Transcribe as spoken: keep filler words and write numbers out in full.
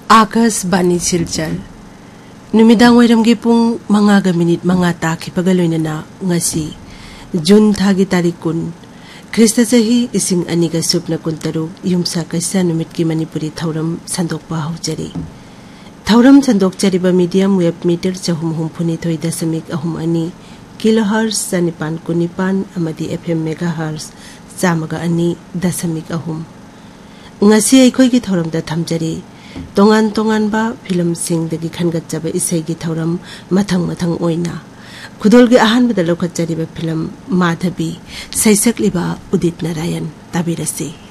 आकाशवाणी सिलचर नुमिदांग वैरमगे पुंग मंगागा minute मंगा ताखिबगा लोइनना ngasi जून थागी तारीख कुन ख्रिस्त चही इसिंग अनिगा सुपना कुंतरु युमसा कैसा नुमित की Manipuri थौरम संदोकपा hosiery थौरम संदोकचरिबा medium wave metre चहुम हुमफुनी थोई दशमिक अहुम अनि किलोहर्ट्ज चनिपान कुनिपान अमदी एफएम मेगाहर्ट्ज चामगा अनि दशमिक अहुम ngasi अखोई की थौरम दा थमजरी तोंगान तोंगान बा फिल्म सिंग दगी खनगच्चबा इसै की थौरम मथंग मथंग ओइना खुदोल की अहान बदा लौखच्चरिबा फिल्म माधवी सैसकलिबा उदित नारायण ताबिरसी।